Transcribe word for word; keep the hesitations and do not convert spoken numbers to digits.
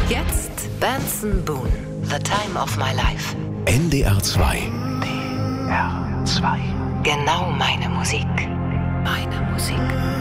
Jetzt Benson Boone, The Time of My Life. N D R zwei. N D R zwei. Genau meine Musik. Meine Musik.